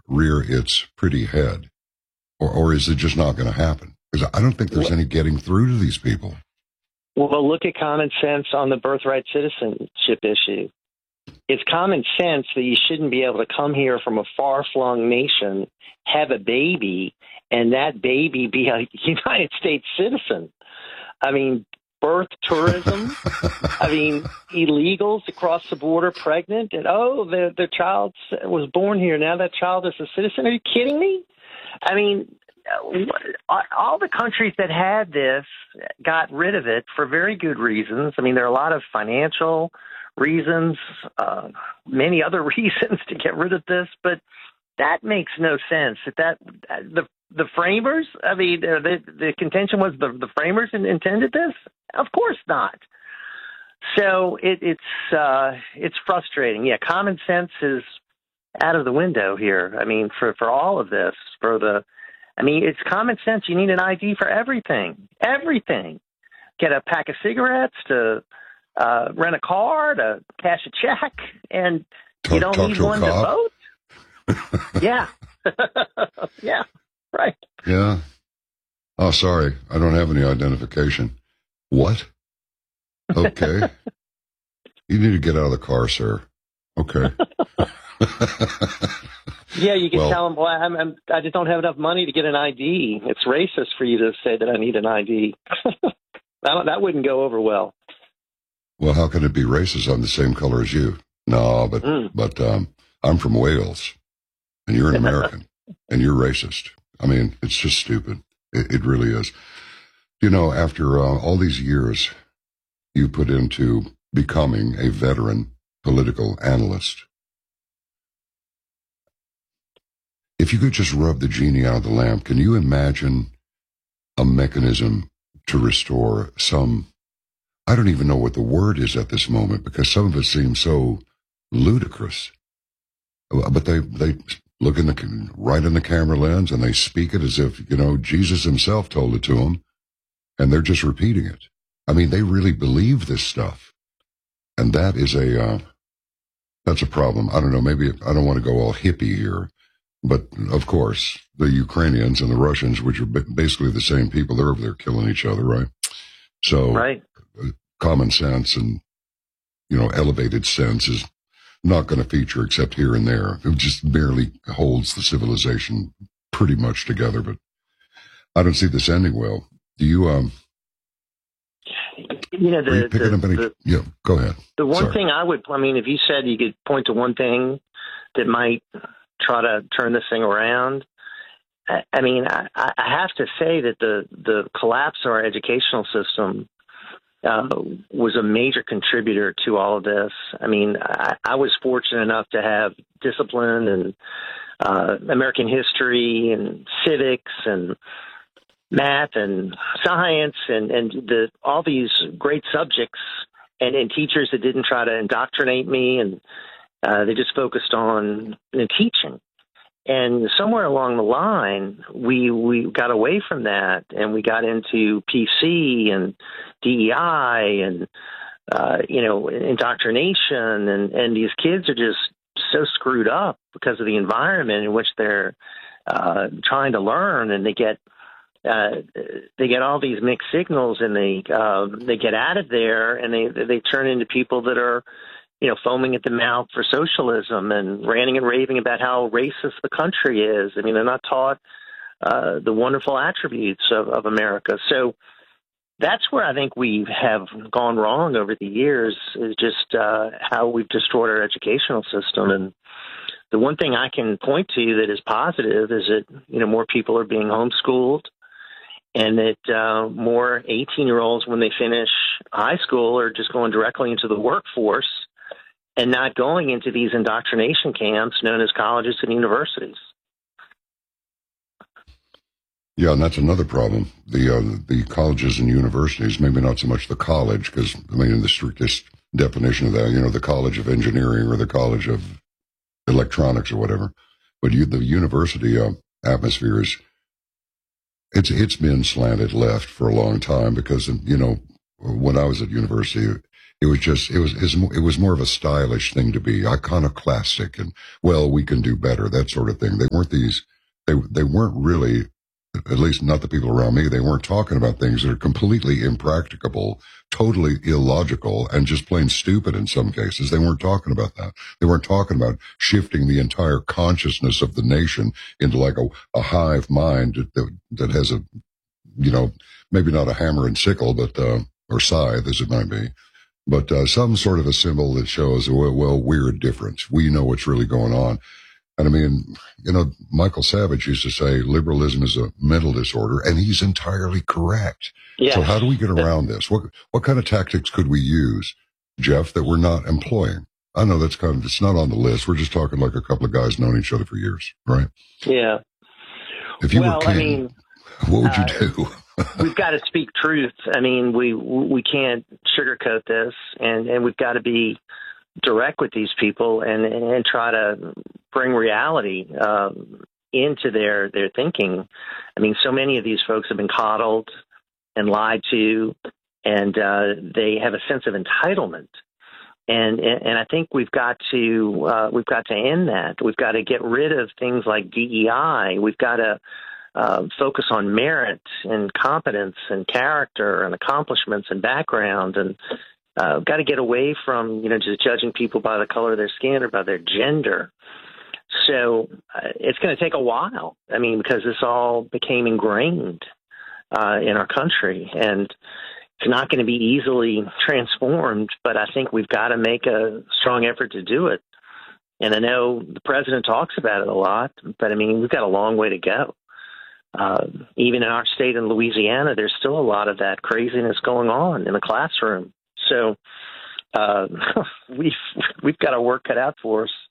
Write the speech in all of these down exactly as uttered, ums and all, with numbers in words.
rear its pretty head? Or, or is it just not going to happen? Because I don't think there's any getting through to these people. Well, look at common sense on the birthright citizenship issue. It's common sense that you shouldn't be able to come here from a far-flung nation, have a baby, and that baby be a United States citizen. I mean, birth tourism. I mean, illegals across the border pregnant, and, oh, the, the child was born here. Now that child is a citizen. Are you kidding me? I mean, all the countries that had this got rid of it for very good reasons. I mean, there are a lot of financial reasons, uh, many other reasons to get rid of this, but that makes no sense. That, that the the framers, I mean, the the contention was the the framers intended this. Of course not. So it, it's uh, it's frustrating. Yeah, common sense is out of the window here. I mean, for for all of this, for the, I mean, it's common sense. You need an I D for everything, everything. Get a pack of cigarettes, to uh, rent a car, to cash a check, and talk, you don't need one to vote. Yeah, yeah, right. Yeah. Oh, sorry, I don't have any identification. What? Okay. You need to get out of the car, sir. Okay. Yeah, you can well, tell them, well, I'm, I'm, I just don't have enough money to get an I D. It's racist for you to say that I need an I D. I don't, that wouldn't go over well. Well, how can it be racist? I'm the same color as you. No, but mm. but um, I'm from Wales, and you're an American, and you're racist. I mean, it's just stupid. It, it really is. You know, after uh, all these years you put into becoming a veteran political analyst, if you could just rub the genie out of the lamp, can you imagine a mechanism to restore some, I don't even know what the word is at this moment, because some of it seems so ludicrous. But they, they look in the, right in the camera lens, and they speak it as if, you know, Jesus himself told it to them, and they're just repeating it. I mean, they really believe this stuff. And that is a, uh, that's a problem. I don't know, maybe, I don't want to go all hippie here. But, of course, the Ukrainians and the Russians, which are basically the same people, they're over there killing each other, right? So right. Common sense and, you know, elevated sense is not going to feature except here and there. It just barely holds the civilization pretty much together. But I don't see this ending well. Do you, um, you know, the, you picking the, up any, the, yeah, go ahead. The one Sorry. thing I would, I mean, if you said you could point to one thing that might try to turn this thing around, I, I mean, I, I have to say that the, the collapse of our educational system uh, was a major contributor to all of this. I mean, I, I was fortunate enough to have discipline and uh, American history and civics and math and science and, and the, all these great subjects and, and teachers that didn't try to indoctrinate me, and uh, they just focused on you know, teaching. And somewhere along the line, we we got away from that, and we got into P C and D E I and, uh, you know, indoctrination. And, and these kids are just so screwed up because of the environment in which they're uh, trying to learn, and they get Uh, they get all these mixed signals, and they uh, they get out of there, and they they turn into people that are, you know, foaming at the mouth for socialism and ranting and raving about how racist the country is. I mean, they're not taught uh, the wonderful attributes of, of America. So that's where I think we have gone wrong over the years, is just uh, how we've destroyed our educational system. And the one thing I can point to that is positive is that, you know, more people are being homeschooled, and that uh, more eighteen-year-olds, when they finish high school, are just going directly into the workforce and not going into these indoctrination camps known as colleges and universities. Yeah, and that's another problem. The uh, the colleges and universities, maybe not so much the college, because, I mean, in the strictest definition of that, you know, the College of Engineering or the College of Electronics or whatever, but you, the university uh, atmosphere is, It's it's been slanted left for a long time, because, you know, when I was at university, It was just, it was, it was more of a stylish thing to be, iconoclastic and, well, we can do better, that sort of thing. They weren't these, they, they weren't really, at least not the people around me, they weren't talking about things that are completely impracticable, totally illogical, and just plain stupid in some cases. They weren't talking about that. They weren't talking about shifting the entire consciousness of the nation into like a, a hive mind that, that has a, you know, maybe not a hammer and sickle, but, uh, or scythe as it might be. But uh, some sort of a symbol that shows, well, well, we're different. We know what's really going on. And I mean, you know, Michael Savage used to say liberalism is a mental disorder, and he's entirely correct. Yeah. So how do we get around this? What what kind of tactics could we use, Jeff, that we're not employing? I know that's kind of, it's not on the list. We're just talking like a couple of guys known each other for years, right? Yeah. If you well, were king, I mean, what would you uh, do? We've got to speak truth. I mean, we we can't sugarcoat this, and, and we've got to be direct with these people and, and try to bring reality um, into their, their thinking. I mean, so many of these folks have been coddled and lied to, and uh, they have a sense of entitlement. And and I think we've got to uh, we've got to end that. We've got to get rid of things like D E I. We've got to Uh, focus on merit and competence and character and accomplishments and background, and uh, got to get away from, you know, just judging people by the color of their skin or by their gender. So uh, it's going to take a while. I mean, because this all became ingrained uh, in our country, and it's not going to be easily transformed. But I think we've got to make a strong effort to do it. And I know the president talks about it a lot, but I mean, we've got a long way to go. Uh, even in our state in Louisiana, there's still a lot of that craziness going on in the classroom. So uh, we've we've got our work cut out for us.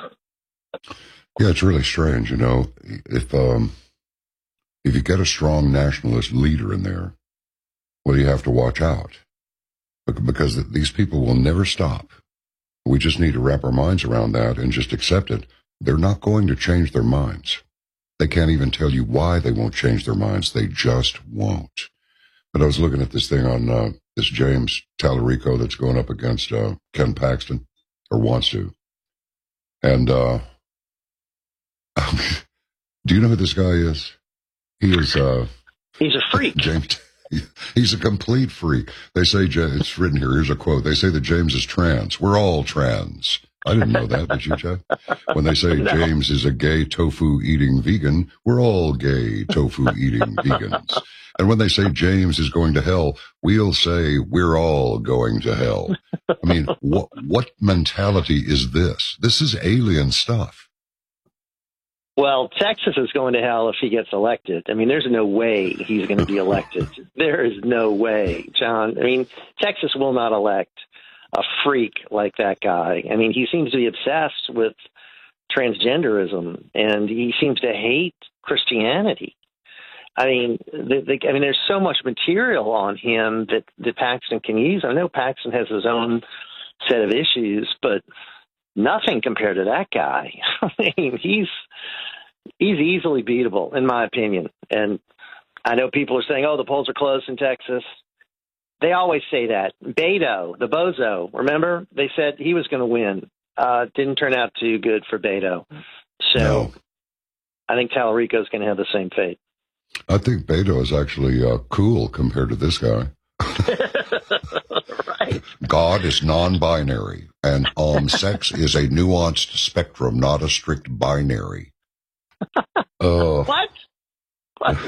Yeah, it's really strange, you know. If um, if you get a strong nationalist leader in there, well, you have to watch out, because these people will never stop. We just need to wrap our minds around that and just accept it. They're not going to change their minds. They can't even tell you why they won't change their minds. They just won't. But I was looking at this thing on uh, this James Tallarico that's going up against uh, Ken Paxton, or wants to. And uh, do you know who this guy is? He is... Uh, He's a freak. James, he's a complete freak. They say, it's written here, here's a quote. They say that James is trans. We're all trans. I didn't know that, did you, Jeff? When they say no. James is a gay tofu-eating vegan, we're all gay tofu-eating vegans. And when they say James is going to hell, we'll say we're all going to hell. I mean, what what mentality is this? This is alien stuff. Well, Texas is going to hell if he gets elected. I mean, there's no way he's going to be elected. There is no way, John. I mean, Texas will not elect a freak like that guy. I mean, he seems to be obsessed with transgenderism, and he seems to hate Christianity. I mean, the, the, I mean, there's so much material on him that, that Paxton can use. I know Paxton has his own set of issues, but nothing compared to that guy. I mean, he's he's easily beatable, in my opinion. And I know people are saying, "Oh, the polls are close in Texas." They always say that. Beto, the bozo, remember? They said he was going to win. Uh, didn't turn out too good for Beto. So no. I think Tallarico is going to have the same fate. I think Beto is actually uh, cool compared to this guy. Right. God is non-binary, and um, sex is a nuanced spectrum, not a strict binary. Uh, what? What?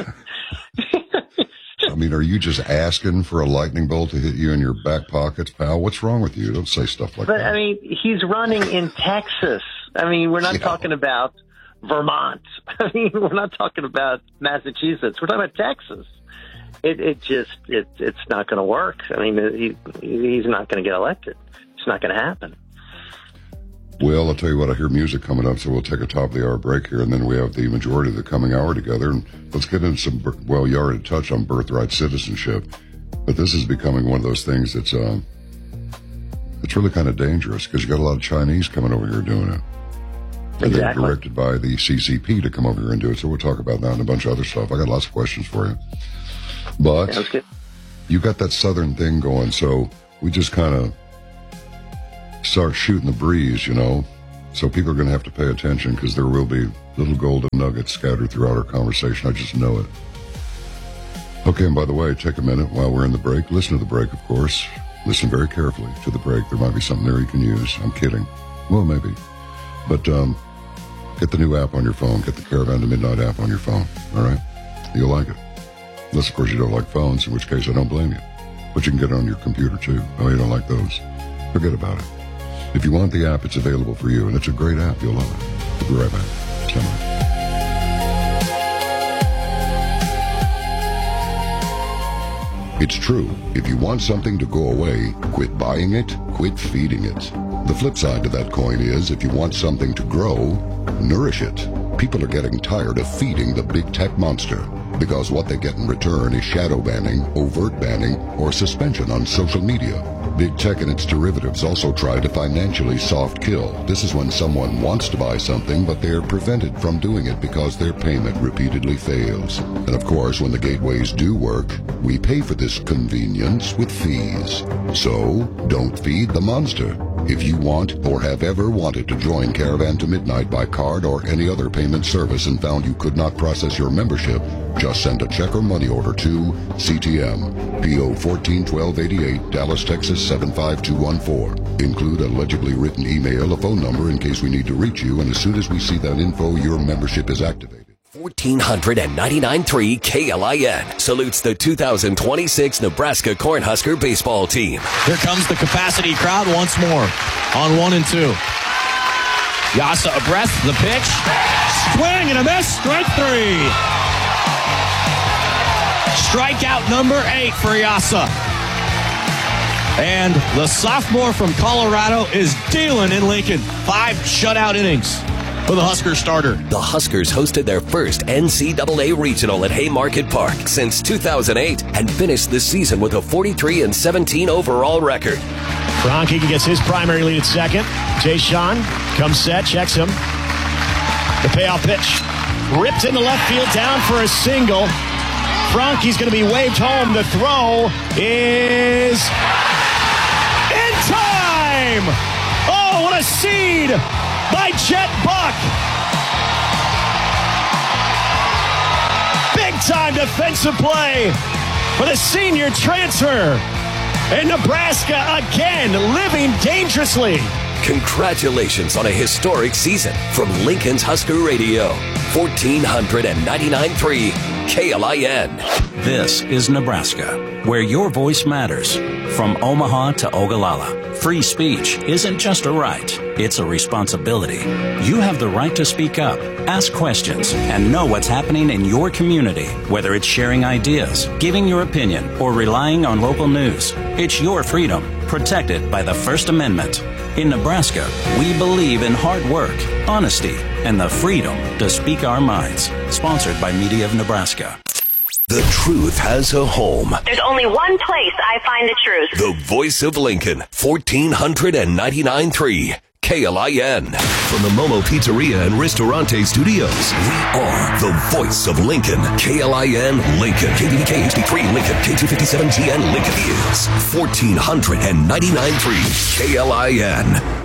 I mean, are you just asking for a lightning bolt to hit you in your back pockets, pal? What's wrong with you? Don't say stuff like but, that. But, I mean, he's running in Texas. I mean, we're not yeah. talking about Vermont. I mean, we're not talking about Massachusetts. We're talking about Texas. It, it just, it, it's not going to work. I mean, he, he's not going to get elected. It's not going to happen. Well, I'll tell you what, I hear music coming up, so we'll take a top of the hour break here, and then we have the majority of the coming hour together. And let's get into some, well, you already touched on birthright citizenship, but this is becoming one of those things that's, uh, it's really kind of dangerous, because you got a lot of Chinese coming over here doing it. And Exactly. they're directed by the C C P to come over here and do it. So we'll talk about that and a bunch of other stuff. I got lots of questions for you. But you got that Southern thing going, so we just kind of start shooting the breeze, you know. So people are going to have to pay attention because there will be little golden nuggets scattered throughout our conversation. I just know it. Okay, and by the way, take a minute while we're in the break. Listen to the break, of course. Listen very carefully to the break. There might be something there you can use. I'm kidding. Well, maybe. But um, get the new app on your phone. Get the Caravan to Midnight app on your phone. All right? You'll like it. Unless, of course, you don't like phones, in which case I don't blame you. But you can get it on your computer, too. Oh, you don't like those? Forget about it. If you want the app, it's available for you, and it's a great app. You'll love it. We'll be right back. Stand by. It's true. If you want something to go away, quit buying it, quit feeding it. The flip side to that coin is, if you want something to grow, nourish it. People are getting tired of feeding the big tech monster, because what they get in return is shadow banning, overt banning, or suspension on social media. Big tech and its derivatives also try to financially soft kill. This is when someone wants to buy something, but they're prevented from doing it because their payment repeatedly fails. And of course, when the gateways do work, we pay for this convenience with fees. So, don't feed the monster. If you want or have ever wanted to join Caravan to Midnight by card or any other payment service and found you could not process your membership, just send a check or money order to C T M, P O fourteen twelve eighty-eight, Dallas, Texas seven five two one four. Include a legibly written email, a phone number in case we need to reach you, and as soon as we see that info, your membership is activated. fourteen ninety-nine point three K L I N salutes the two thousand twenty-six Nebraska Cornhusker baseball team. Here comes the capacity crowd once more on one and two. Yasa abreast, the pitch. Swing and a miss, strike three. Strikeout number eight for Yasa. And the sophomore from Colorado is dealing in Lincoln. Five shutout innings for the Husker starter. The Huskers hosted their first N C double A regional at Haymarket Park since two thousand eight and finished the season with a forty-three and seventeen overall record. Franke gets his primary lead at second. Jay Sean comes set, checks him. The payoff pitch. Ripped into left field, down for a single. Franke's going to be waved home. The throw is in time! Oh, what a seed by Jet Buck! Big-time defensive play for the senior transfer. And Nebraska again living dangerously. Congratulations on a historic season from Lincoln's Husker Radio. fourteen ninety-nine point three K L I N. This is Nebraska, where your voice matters. From Omaha to Ogallala, free speech isn't just a right, it's a responsibility. You have the right to speak up, ask questions, and know what's happening in your community, whether it's sharing ideas, giving your opinion, or relying on local news. It's your freedom, protected by the First Amendment. In Nebraska, we believe in hard work, honesty, and the freedom to speak our minds. Sponsored by Media of Nebraska. The truth has a home. There's only one place I find the truth. The Voice of Lincoln, fourteen ninety-nine point three K L I N. From the Momo Pizzeria and Ristorante Studios, we are the Voice of Lincoln. K L I N Lincoln. K B B K H D three Lincoln. K two fifty-seven T N Lincoln is fourteen ninety-nine point three K L I N.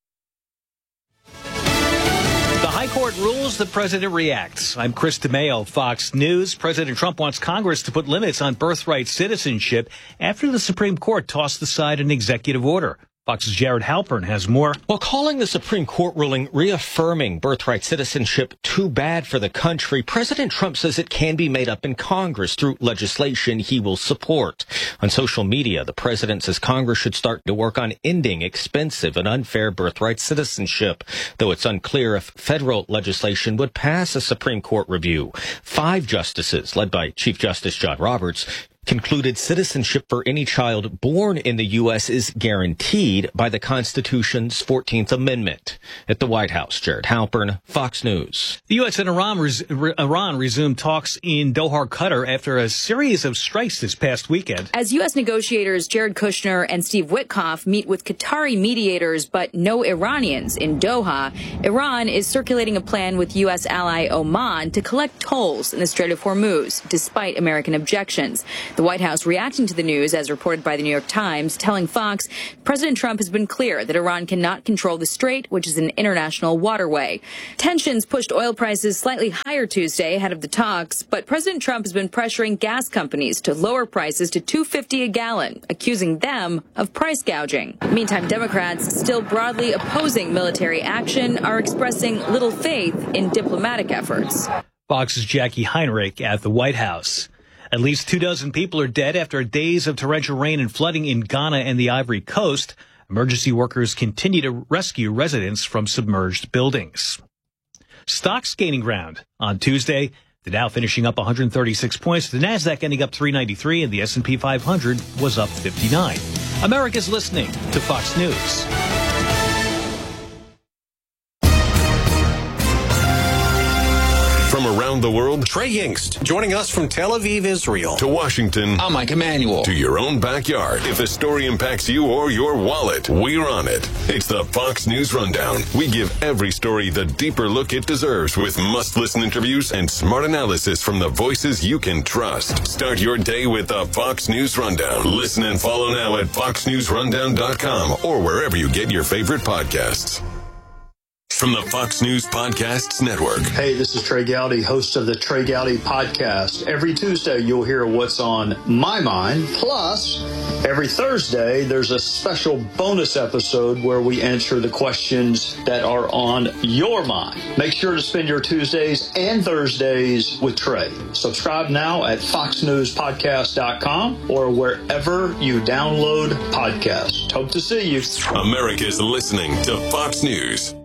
Court rules, the president reacts. I'm Chris DeMayo, Fox News. President Trump wants Congress to put limits on birthright citizenship after the Supreme Court tossed aside an executive order. Fox's Jared Halpern has more. While calling the Supreme Court ruling reaffirming birthright citizenship too bad for the country, President Trump says it can be made up in Congress through legislation he will support. On social media, the president says Congress should start to work on ending expensive and unfair birthright citizenship, though it's unclear if federal legislation would pass a Supreme Court review. Five justices, led by Chief Justice John Roberts, concluded citizenship for any child born in the U S is guaranteed by the Constitution's fourteenth Amendment. At the White House, Jared Halpern, Fox News. The U S and Iran, res- Iran resumed talks in Doha, Qatar after a series of strikes this past weekend. As U S negotiators Jared Kushner and Steve Witkoff meet with Qatari mediators but no Iranians in Doha, Iran is circulating a plan with U S ally Oman to collect tolls in the Strait of Hormuz, despite American objections. The White House reacting to the news, as reported by the New York Times, telling Fox President Trump has been clear that Iran cannot control the strait, which is an international waterway. Tensions pushed oil prices slightly higher Tuesday ahead of the talks, but President Trump has been pressuring gas companies to lower prices to two dollars and fifty cents a gallon, accusing them of price gouging. Meantime, Democrats, still broadly opposing military action, are expressing little faith in diplomatic efforts. Fox's Jackie Heinrich at the White House. At least two dozen people are dead after days of torrential rain and flooding in Ghana and the Ivory Coast. Emergency workers continue to rescue residents from submerged buildings. Stocks gaining ground on Tuesday. The Dow finishing up one hundred thirty-six points, the Nasdaq ending up three ninety-three, and the S and P five hundred was up fifty-nine. America's listening to Fox News. From around the world, Trey Yingst, joining us from Tel Aviv, Israel. To Washington. I'm Mike Emanuel. To your own backyard. If a story impacts you or your wallet, we're on it. It's the Fox News Rundown. We give every story the deeper look it deserves with must-listen interviews and smart analysis from the voices you can trust. Start your day with the Fox News Rundown. Listen and follow now at fox news rundown dot com or wherever you get your favorite podcasts. From the Fox News Podcasts Network. Hey, this is Trey Gowdy, host of the Trey Gowdy Podcast. Every Tuesday, you'll hear what's on my mind. Plus, every Thursday, there's a special bonus episode where we answer the questions that are on your mind. Make sure to spend your Tuesdays and Thursdays with Trey. Subscribe now at fox news podcast dot com or wherever you download podcasts. Hope to see you. America's listening to Fox News.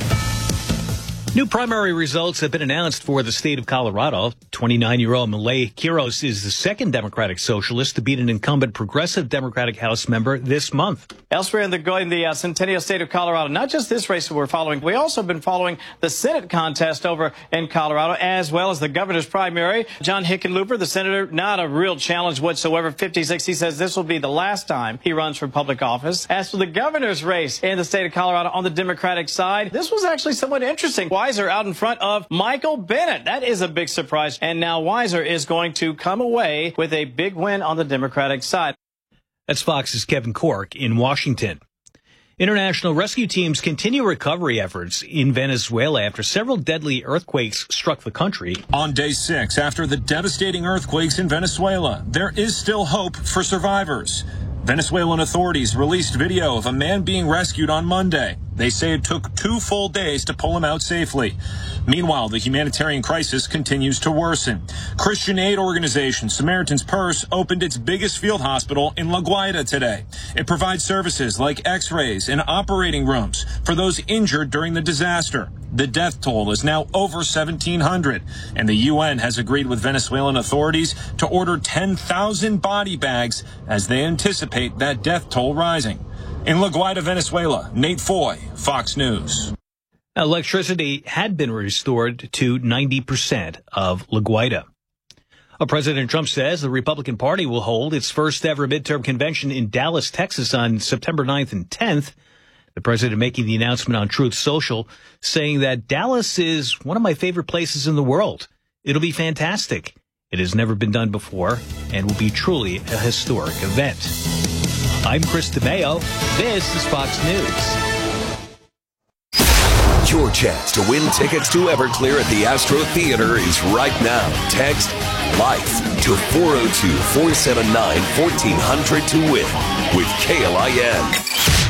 New primary results have been announced for the state of Colorado. twenty-nine-year-old Milei Quiros is the second Democratic Socialist to beat an incumbent Progressive Democratic House member this month. Elsewhere in the, in the uh, Centennial State of Colorado, not just this race that we're following, we also have been following the Senate contest over in Colorado, as well as the governor's primary. John Hickenlooper, the senator, not a real challenge whatsoever. fifty-six, he says this will be the last time he runs for public office. As for the governor's race in the state of Colorado on the Democratic side, this was actually somewhat interesting. Weiser out in front of Michael Bennet. That is a big surprise. And now Weiser is going to come away with a big win on the Democratic side. That's Fox's Kevin Corke in Washington. International rescue teams continue recovery efforts in Venezuela after several deadly earthquakes struck the country. On day six, after the devastating earthquakes in Venezuela, there is still hope for survivors. Venezuelan authorities released video of a man being rescued on Monday. They say it took two full days to pull him out safely. Meanwhile, the humanitarian crisis continues to worsen. Christian aid organization Samaritan's Purse opened its biggest field hospital in La Guaira today. It provides services like x-rays and operating rooms for those injured during the disaster. The death toll is now over seventeen hundred, and the U N has agreed with Venezuelan authorities to order ten thousand body bags as they anticipate that death toll rising. In La Guaira, Venezuela, Nate Foy, Fox News. Electricity had been restored to ninety percent of La Guaira. President Trump says the Republican Party will hold its first ever midterm convention in Dallas, Texas on September ninth and tenth. The president making the announcement on Truth Social, saying that Dallas is one of my favorite places in the world. It'll be fantastic. It has never been done before and will be truly a historic event. I'm Chris DeMeo. This is Fox News. Your chance to win tickets to Everclear at the Astro Theater is right now. Text LIFE to four oh two, four seven nine, one four hundred to win with K L I N.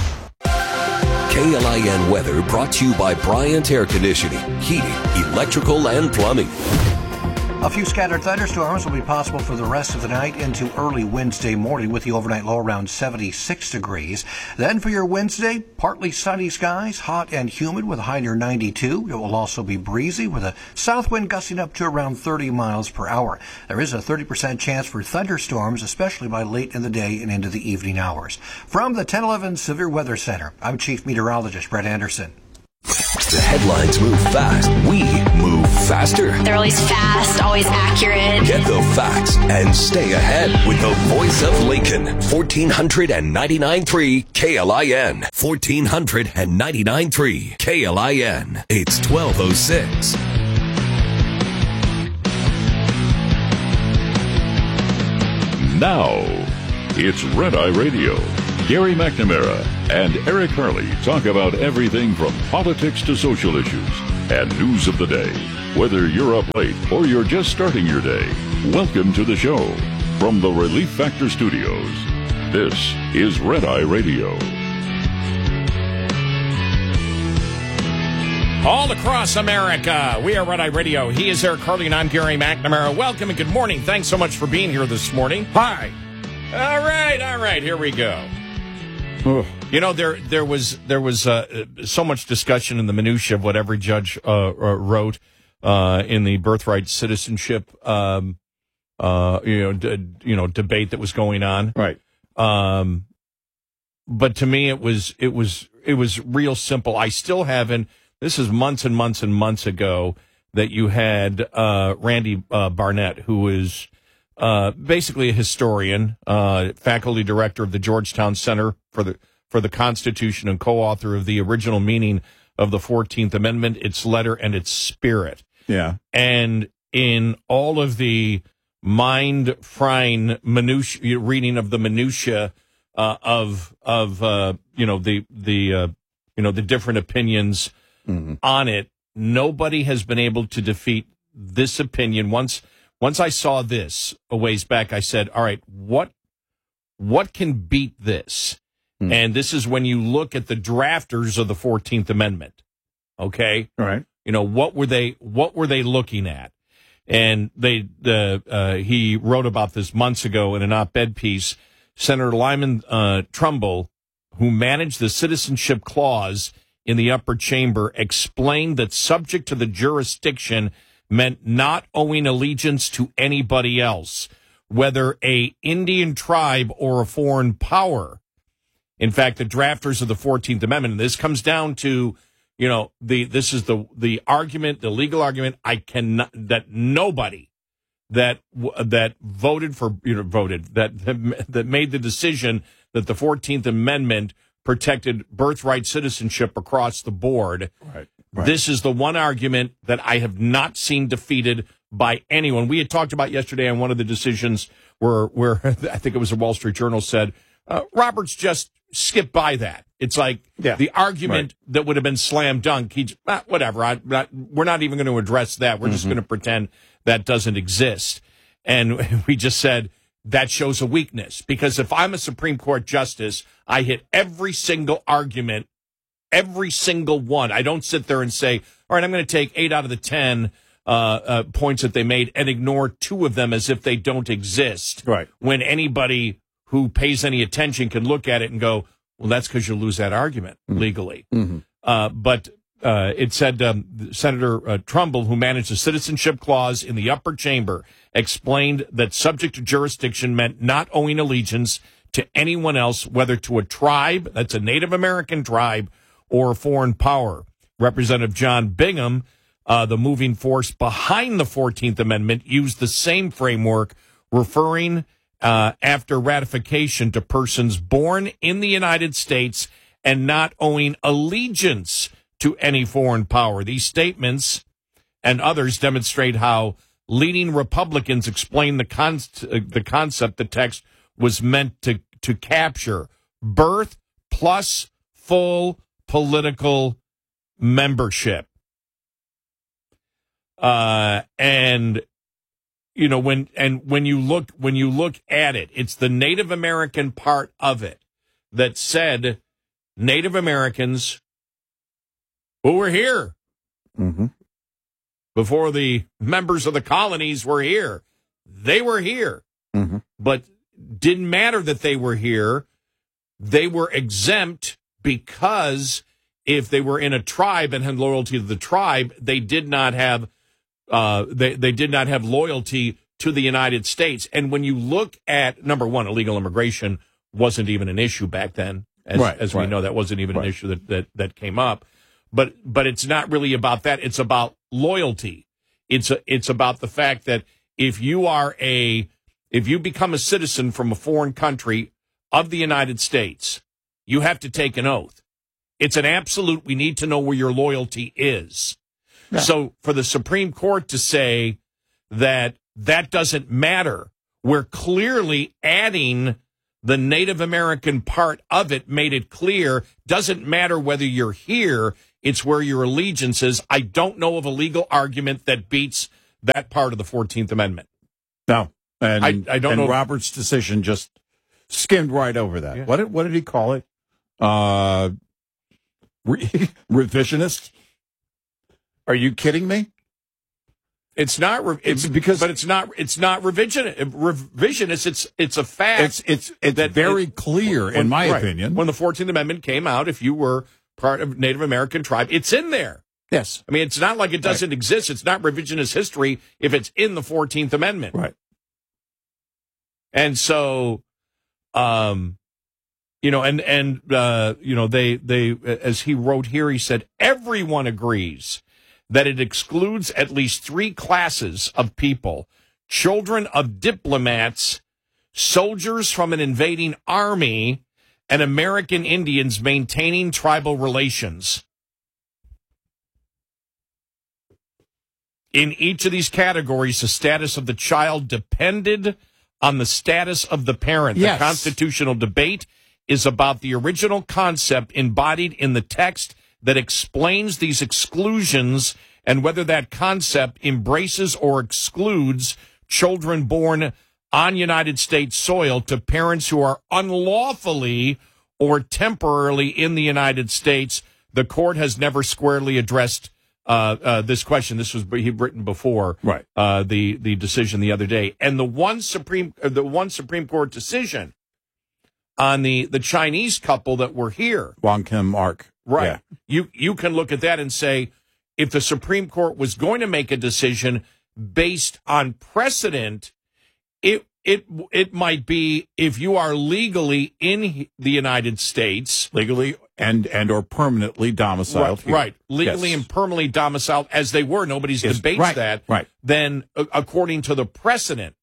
K L I N weather brought to you by Bryant Air Conditioning, Heating, Electrical, and Plumbing. A few scattered thunderstorms will be possible for the rest of the night into early Wednesday morning with the overnight low around seventy-six degrees. Then for your Wednesday, partly sunny skies, hot and humid with a high near ninety-two. It will also be breezy with a south wind gusting up to around thirty miles per hour. There is a thirty percent chance for thunderstorms, especially by late in the day and into the evening hours. From the ten eleven Severe Weather Center, I'm Chief Meteorologist Brett Anderson. The headlines move fast. We move faster. They're always fast, always accurate. Get the facts and stay ahead with the voice of Lincoln. fourteen ninety-nine point three K L I N. fourteen ninety-nine point three K L I N. It's twelve oh six. Now, it's Red Eye Radio. Gary McNamara and Eric Harley talk about everything from politics to social issues and news of the day. Whether you're up late or you're just starting your day, welcome to the show. From the Relief Factor Studios, this is Red Eye Radio. All across America, we are Red Eye Radio. He is Eric Harley, and I'm Gary McNamara. Welcome and good morning. Thanks so much for being here this morning. Hi. All right, all right, here we go. You know, there there was there was uh, so much discussion in the minutia of what every judge uh, uh, wrote uh, in the birthright citizenship, um, uh, you know, d- you know, debate that was going on. Right. Um, but to me, it was it was it was real simple. I still haven't. This is months and months and months ago that you had uh, Randy uh, Barnett, who is uh, basically a historian, uh, faculty director of the Georgetown Center for the for the Constitution, and co-author of the original meaning of the fourteenth Amendment, its letter and its spirit. Yeah. And in all of the mind-frying minutia, reading of the minutia uh, of of uh, you know the the uh, you know the different opinions mm-hmm. on it, nobody has been able to defeat this opinion. Once once I saw this a ways back, I said, "All right, what what can beat this?" Mm-hmm. And this is when you look at the drafters of the fourteenth Amendment. Okay, all right. You know, what were they what were they looking at? And they the uh, he wrote about this months ago in an op-ed piece. Senator Lyman uh, Trumbull, who managed the citizenship clause in the upper chamber, explained that subject to the jurisdiction meant not owing allegiance to anybody else, whether a Indian tribe or a foreign power. In fact, the drafters of the fourteenth Amendment, and this comes down to, you know, the this is the the argument, the legal argument. I cannot that nobody that that voted for you know voted that that made the decision that the fourteenth Amendment protected birthright citizenship across the board. Right, right. This is the one argument that I have not seen defeated by anyone. We had talked about yesterday on one of the decisions where where I think it was the Wall Street Journal said uh, Roberts just skipped by that. It's like yeah, the argument right. that would have been slam dunk. He ah, whatever. I, not, we're not even going to address that. We're mm-hmm. just going to pretend that doesn't exist. And we just said that shows a weakness, because if I'm a Supreme Court justice, I hit every single argument, every single one. I don't sit there and say, all right, I'm going to take eight out of the ten uh, uh, points that they made and ignore two of them as if they don't exist. Right. When anybody who pays any attention can look at it and go, well, that's because you'll lose that argument mm-hmm. legally. Mm-hmm. Uh, but uh, it said um, Senator uh, Trumbull, who managed the citizenship clause in the upper chamber, explained that subject to jurisdiction meant not owing allegiance to anyone else, whether to a tribe, that's a Native American tribe, or a foreign power. Representative John Bingham, uh, the moving force behind the fourteenth Amendment, used the same framework, referring uh, after ratification to persons born in the United States and not owing allegiance to any foreign power. These statements and others demonstrate how leading Republicans explain the con- uh, the concept the text was meant to, to capture: birth plus full political membership. Uh, and, you know, when, and when you look, when you look at it, it's the Native American part of it that said Native Americans who were here mm-hmm. before the members of the colonies were here. They were here, mm-hmm. but didn't matter that they were here. They were exempt because if they were in a tribe and had loyalty to the tribe, they did not have uh, they they did not have loyalty to the United States. And when you look at, number one, illegal immigration wasn't even an issue back then, as, right, as right. we know, that wasn't even right. an issue that, that that came up. But but it's not really about that. It's about loyalty. It's a, it's about the fact that if you are a if you become a citizen from a foreign country of the United States, you have to take an oath. It's an absolute. We need to know where your loyalty is. Yeah. So for the Supreme Court to say that that doesn't matter where clearly adding the Native American part of it made it clear, doesn't matter whether you're here, it's where your allegiance is. I don't know of a legal argument that beats that part of the fourteenth Amendment. No. And, I, I don't and know. Roberts' decision just skimmed right over that. Yeah. What did, what did he call it? Uh, re- revisionist? Are you kidding me? It's not. Re- it's because, but it's not. It's not revision. Revisionist. It's it's a fact. It's it's it's that very it, clear, when, in my right, opinion. When the fourteenth Amendment came out, if you were part of Native American tribe, it's in there. Yes. I mean, it's not like it doesn't right. exist. It's not revisionist history if it's in the fourteenth Amendment. Right. And so, um, you know, and and uh, you know, they they as he wrote here, he said everyone agrees that it excludes at least three classes of people: children of diplomats, soldiers from an invading army, and American Indians maintaining tribal relations. In each of these categories, the status of the child depended on the status of the parent. Yes. The constitutional debate is about the original concept embodied in the text that explains these exclusions and whether that concept embraces or excludes children born on United States soil to parents who are unlawfully or temporarily in the United States. The court has never squarely addressed uh, uh, this question. This was he'd written before right. uh, the the decision the other day, and the one Supreme uh, the one Supreme Court decision on the the Chinese couple that were here, Wong Kim Mark. Right. Yeah. You you can look at that and say, if the Supreme Court was going to make a decision based on precedent, it it it might be if you are legally in the United States, legally and and or permanently domiciled, right? here. right. Legally yes. and permanently domiciled, as they were. Nobody's yes. debates right. that. Right. Then, uh, according to the precedent.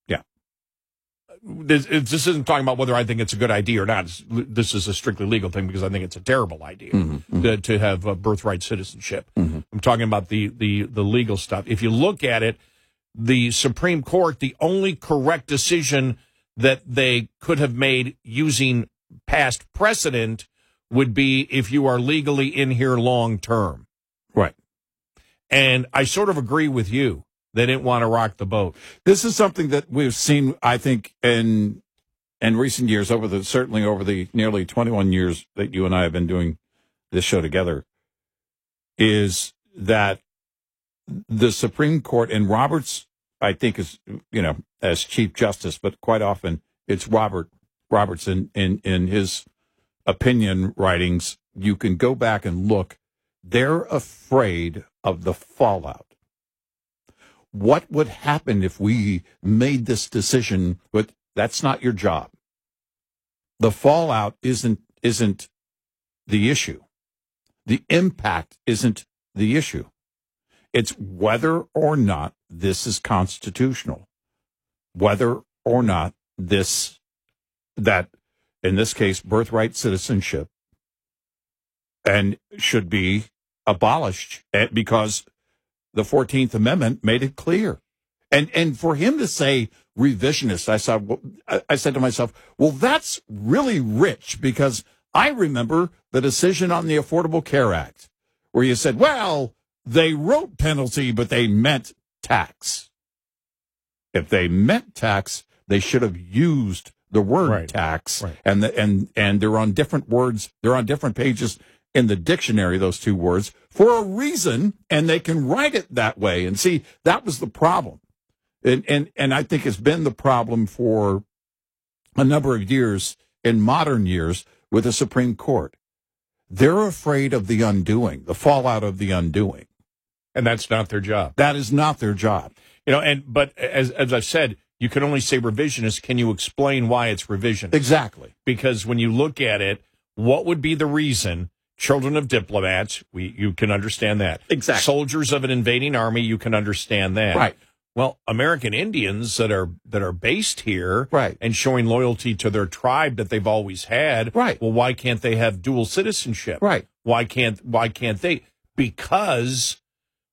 This, this isn't talking about whether I think it's a good idea or not. It's, this is a strictly legal thing because I think it's a terrible idea mm-hmm, mm-hmm. to, to have uh, birthright citizenship. Mm-hmm. I'm talking about the, the, the legal stuff. If you look at it, the Supreme Court, the only correct decision that they could have made using past precedent would be if you are legally in here long term. Right. And I sort of agree with you. They didn't want to rock the boat. This is something that we've seen, I think, in in recent years, over the certainly over the nearly twenty-one years that you and I have been doing this show together, is that the Supreme Court, and Roberts, I think, is, you know, as Chief Justice, but quite often it's Robert Roberts in, in, in his opinion writings. You can go back and look. They're afraid of the fallout. What would happen if we made this decision? But that's not your job. The fallout isn't isn't the issue. The impact isn't the issue. It's whether or not this is constitutional. Whether or not this, that, in this case, birthright citizenship, and should be abolished because the fourteenth Amendment made it clear. And and for him to say revisionist, I saw, I said to myself, well, that's really rich, because I remember the decision on the Affordable Care Act where you said, well, they wrote penalty, but they meant tax. If they meant tax, they should have used the word right. tax. Right. And the, and and they're on different words. They're on different pages in the dictionary, those two words, for a reason, and they can write it that way. And see, that was the problem. And, and, and I think it's been the problem for a number of years, in modern years, with the Supreme Court. They're afraid of the undoing, the fallout of the undoing. And that's not their job. That is not their job. You know, and but as as I've said, you can only say revisionist. Can you explain why it's revisionist? Exactly. Because when you look at it, what would be the reason? Children of diplomats, we you can understand that. Exactly. Soldiers of an invading army, you can understand that. Right. Well, American Indians that are that are based here, right, and showing loyalty to their tribe that they've always had, right. Well, why can't they have dual citizenship? Right. Why can't why can't they? Because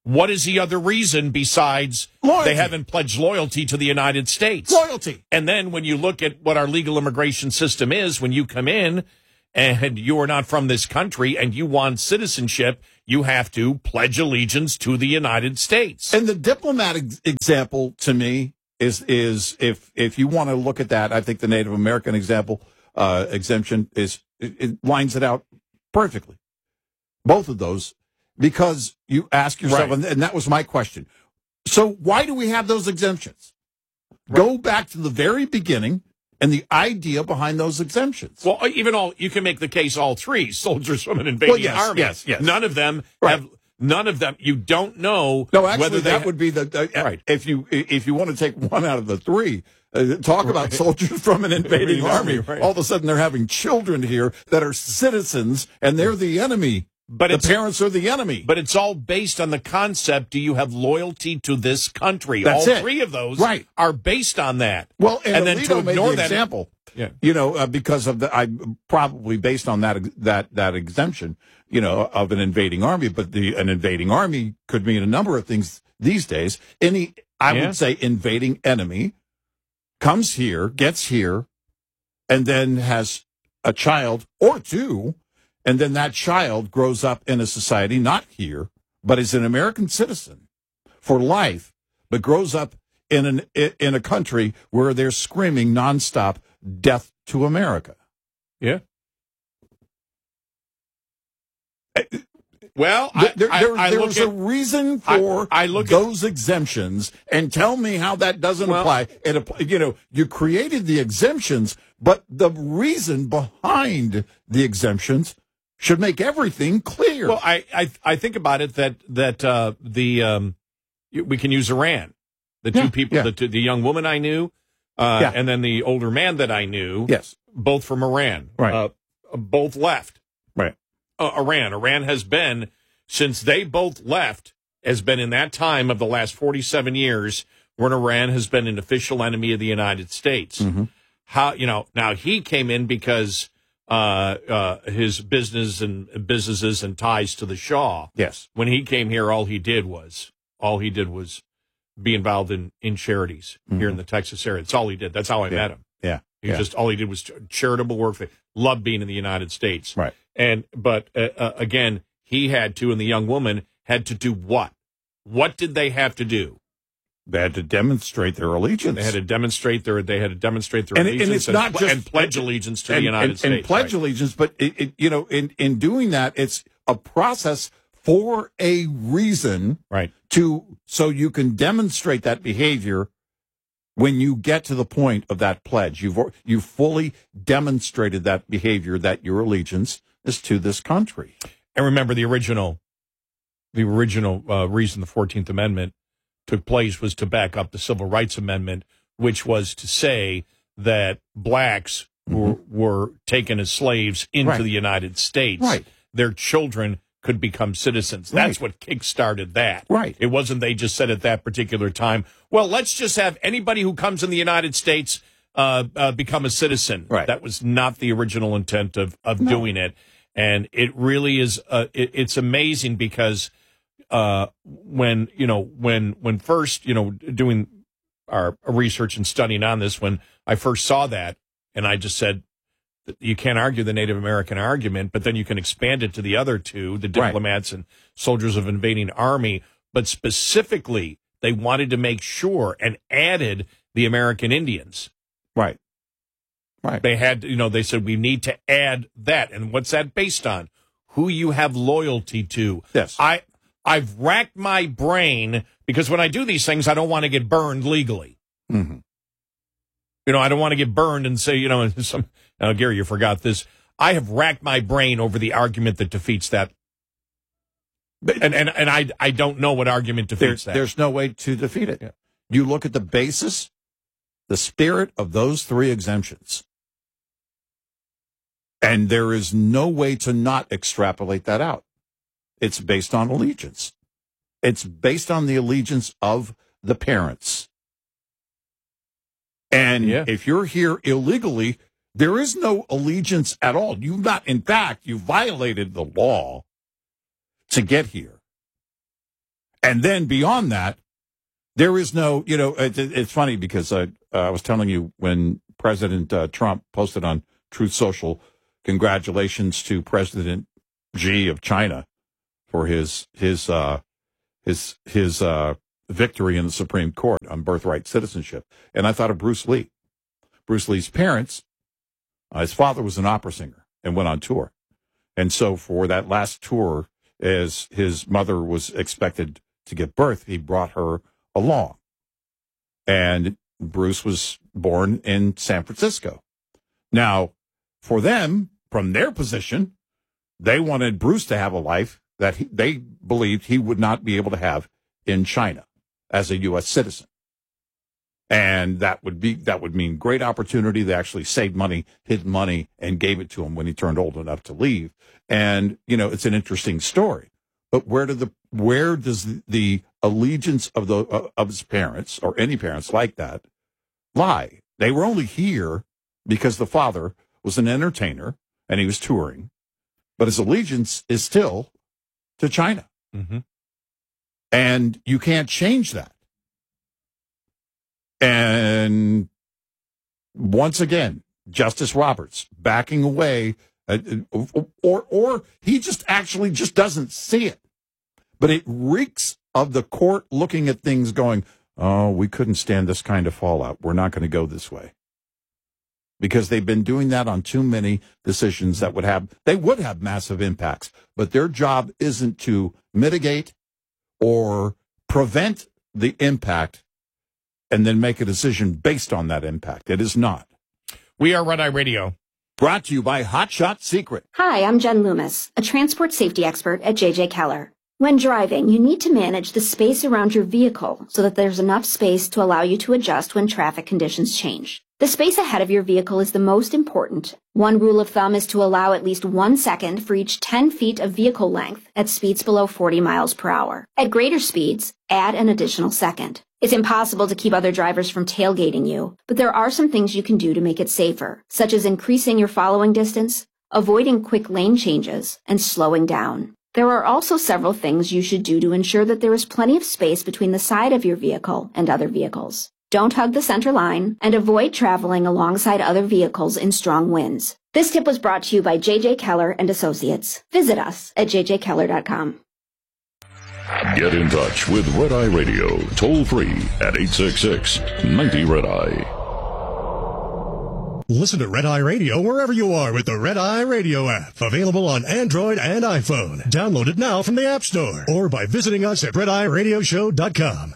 What is the other reason besides Loyalty. they haven't pledged loyalty to the United States? Loyalty. And then when you look at what our legal immigration system is, when you come in and you are not from this country and you want citizenship, you have to pledge allegiance to the United States. And the diplomatic example to me is is if if you want to look at that, I think the Native American example uh, exemption is it, it lines it out perfectly. Both of those. Because you ask yourself, Right. and, and that was my question. So why do we have those exemptions? Right. Go back to the very beginning and the idea behind those exemptions. Well, even all you can make the case all three soldiers from an invading well, yes, army. Yes, yes. None of them right. have. None of them. You don't know. No, actually, whether they that ha- would be the, the right. If you if you want to take one out of the three, uh, talk right. about soldiers from an invading army. Right. All of a sudden, they're having children here that are citizens, and they're the enemy. But the parents are the enemy. But it's all based on the concept, do you have loyalty to this country? That's all it. three of those right. are based on that. Well, and, and then to made ignore the that example, yeah. you know, uh, because of the, I probably based on that that that exemption, you know, of an invading army. But the an invading army could mean a number of things these days. Any, I Yeah. would say, invading enemy comes here, gets here, and then has a child or two. And then that child grows up in a society, not here, but is an American citizen for life, but grows up in an in a country where they're screaming nonstop, death to America. Yeah. Well, I, there, I, there, I there look was at, a reason for I, I look those at, exemptions, and tell me how that doesn't well, apply. It, app- you know, you created the exemptions, but the reason behind the exemptions should make everything clear. Well, I, I I think about it that that uh, the um, we can use Iran. The two Yeah, people, yeah. the two, the young woman I knew, uh, Yeah. and then the older man that I knew. Yes. Both from Iran. Right. Uh, both left. Right. Uh, Iran. Iran has been, since they both left, has been in that time of the last forty-seven years when Iran has been an official enemy of the United States. Mm-hmm. How, you know, now he came in because uh, uh, his business and businesses and ties to the Shah. Yes. When he came here, all he did was, all he did was be involved in, in charities Mm-hmm. here in the Texas area. That's all he did. That's how I Yeah. met him. Yeah. He yeah. just, all he did was ch- charitable work. They loved being in the United States. Right. And, but uh, uh, again, he had to, and the young woman had to do what? What did they have to do? They had to demonstrate their allegiance. They had to demonstrate their, they had to demonstrate their And- and allegiance it's not pl- just- and pledge allegiance to and, the United and, States. and pledge right. allegiance, but it, it, you know, in in doing that, it's a process for a reason, Right. To so you can demonstrate that behavior when you get to the point of that pledge. You've you fully demonstrated that behavior, that your allegiance is to this country. And remember, the original, the original uh, reason the fourteenth Amendment took place was to back up the Civil Rights Amendment, which was to say that blacks were, were taken as slaves into Right. the United States. Right. Their children could become citizens. That's Right. what kick-started that. Right. It wasn't they just said at that particular time, well, let's just have anybody who comes in the United States uh, uh, become a citizen. Right. That was not the original intent of, of No. doing it. And it really is, uh, it, it's amazing because uh, when, you know, when, when first, you know, doing our research and studying on this, when I first saw that, and I just said, you can't argue the Native American argument, but then you can expand it to the other two, the Right. diplomats and soldiers of invading army. But specifically, they wanted to make sure and added the American Indians. Right. Right. They had, you know, they said we need to add that. And what's that based on? Who you have loyalty to. Yes. I, I've racked my brain because when I do these things, I don't want to get burned legally. Mm-hmm. You know, I don't want to get burned and say, you know, some, uh, Gary, you forgot this. I have racked my brain over the argument that defeats that. And and, and I I don't know what argument defeats There, that. there's no way to defeat it. Yeah. You look at the basis, the spirit of those three exemptions, and there is no way to not extrapolate that out. It's based on allegiance. It's based on the allegiance of the parents. And Yeah. if you're here illegally, there is no allegiance at all. You've not, in fact, you violated the law to get here. And then beyond that, there is no, you know, it, it's funny because I, uh, I was telling you when President uh, Trump posted on Truth Social, congratulations to President Xi of China for his his uh, his his uh, victory in the Supreme Court on birthright citizenship. And I thought of Bruce Lee. Bruce Lee's parents, uh, his father was an opera singer and went on tour. And so for that last tour, as his mother was expected to give birth, he brought her along. And Bruce was born in San Francisco. Now, for them, from their position, they wanted Bruce to have a life that he, they believed he would not be able to have in China as a U S citizen. And that would be, that would mean great opportunity. They actually saved money, hid money, and gave it to him when he turned old enough to leave. And, you know, it's an interesting story. But where do the, where does the, the allegiance of the, uh, of his parents, or any parents like that, lie? They were only here because the father was an entertainer and he was touring, but his allegiance is still to China. Mm-hmm. And you can't change that. And once again, Justice Roberts backing away, uh, or or he just actually just doesn't see it. But it reeks of the court looking at things going, oh, we couldn't stand this kind of fallout. We're not going to go this way. Because they've been doing that on too many decisions that would have, they would have massive impacts. But their job isn't to mitigate or prevent the impact and then make a decision based on that impact. It is not. We are Red Eye Radio. Brought to you by Hot Shot Secret. Hi, I'm Jen Loomis, a transport safety expert at J J Keller. When driving, you need to manage the space around your vehicle so that there's enough space to allow you to adjust when traffic conditions change. The space ahead of your vehicle is the most important. One rule of thumb is to allow at least one second for each ten feet of vehicle length at speeds below forty miles per hour. At greater speeds, add an additional second. It's impossible to keep other drivers from tailgating you, but there are some things you can do to make it safer, such as increasing your following distance, avoiding quick lane changes, and slowing down. There are also several things you should do to ensure that there is plenty of space between the side of your vehicle and other vehicles. Don't hug the center line, and avoid traveling alongside other vehicles in strong winds. This tip was brought to you by J J Keller and Associates. Visit us at j j keller dot com. Get in touch with Red Eye Radio, toll free at eight six six, nine zero, Red Eye. Listen to Red Eye Radio wherever you are with the Red Eye Radio app. Available on Android and iPhone. Download it now from the App Store or by visiting us at red eye radio show dot com.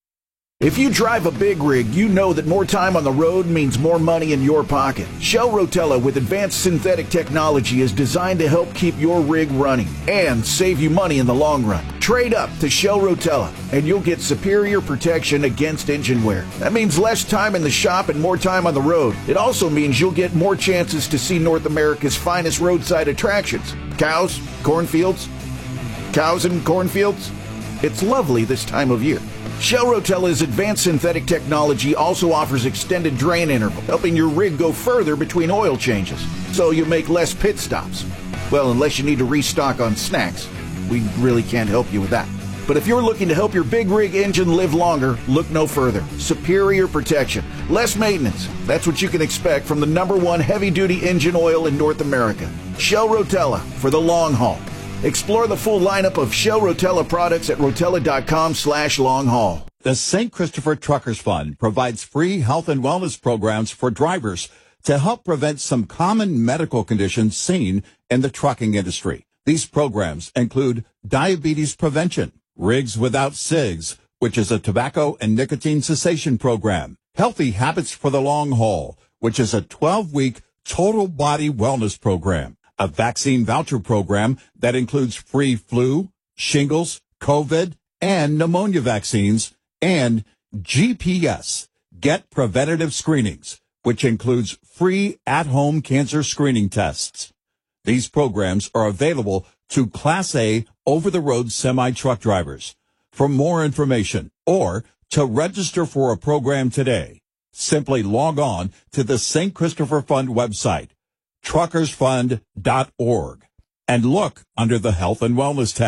If you drive a big rig, you know that more time on the road means more money in your pocket. Shell Rotella with advanced synthetic technology is designed to help keep your rig running and save you money in the long run. Trade up to Shell Rotella and you'll get superior protection against engine wear. That means less time in the shop and more time on the road. It also means you'll get more chances to see North America's finest roadside attractions. Cows, cornfields, cows and cornfields. It's lovely this time of year. Shell Rotella's advanced synthetic technology also offers extended drain interval, helping your rig go further between oil changes, so you make less pit stops. Well, unless you need to restock on snacks, we really can't help you with that. But if you're looking to help your big rig engine live longer, look no further. Superior protection, less maintenance. That's what you can expect from the number one heavy-duty engine oil in North America. Shell Rotella for the long haul. Explore the full lineup of Shell Rotella products at rotella.com slash long haul. The Saint Christopher Truckers Fund provides free health and wellness programs for drivers to help prevent some common medical conditions seen in the trucking industry. These programs include diabetes prevention, Rigs Without Cigs, which is a tobacco and nicotine cessation program, Healthy Habits for the Long Haul, which is a twelve-week total body wellness program, a vaccine voucher program that includes free flu, shingles, COVID, and pneumonia vaccines, and G P S, Get Preventative Screenings, which includes free at-home cancer screening tests. These programs are available to Class A over-the-road semi-truck drivers. For more information or to register for a program today, simply log on to the Saint Christopher Fund website, truckers fund dot org, and look under the Health and Wellness tab.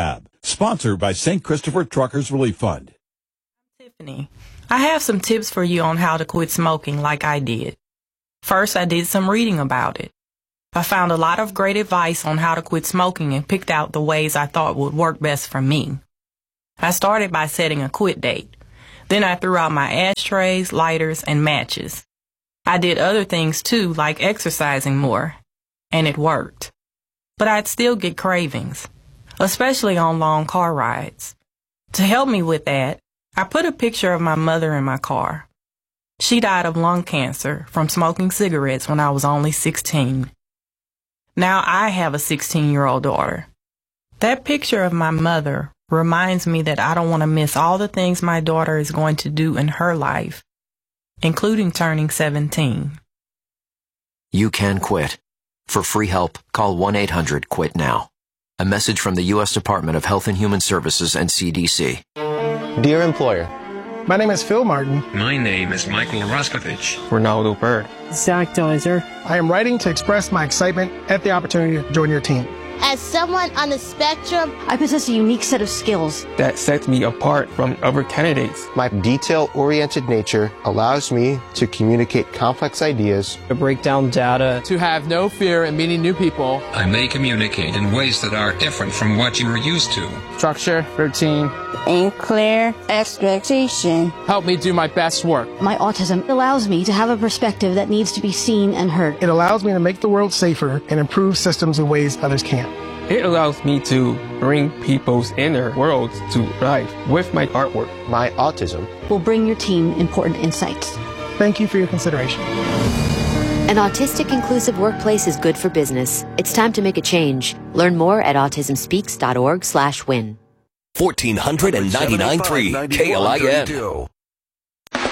Sponsored by Saint Christopher Truckers Relief Fund. Tiffany, I have some tips for you on how to quit smoking like I did. First, I did some reading about it. I found a lot of great advice on how to quit smoking and picked out the ways I thought would work best for me. I started by setting a quit date. Then I threw out my ashtrays, lighters, and matches. I did other things too, like exercising more, and it worked. But I'd still get cravings, especially on long car rides. To help me with that, I put a picture of my mother in my car. She died of lung cancer from smoking cigarettes when I was only sixteen. Now I have a sixteen-year-old daughter. That picture of my mother reminds me that I don't want to miss all the things my daughter is going to do in her life, including turning seventeen. You can quit. For free help, call one eight hundred quit now. A message from the U S Department of Health and Human Services and C D C. Dear employer, my name is Phil Martin. My name is Michael Roskovich. Ronaldo Bird. Zach Deiser. I am writing to express my excitement at the opportunity to join your team. As someone on the spectrum, I possess a unique set of skills that sets me apart from other candidates. My detail-oriented nature allows me to communicate complex ideas, to break down data, to have no fear in meeting new people. I may communicate in ways that are different from what you are used to. Structure, routine, and clear expectation help me do my best work. My autism allows me to have a perspective that needs to be seen and heard. It allows me to make the world safer and improve systems in ways others can't. It allows me to bring people's inner worlds to life with my artwork. My autism will bring your team important insights. Thank you for your consideration. An autistic inclusive workplace is good for business. It's time to make a change. Learn more at autism speaks dot org slash win. fourteen ninety-nine point three K L I N.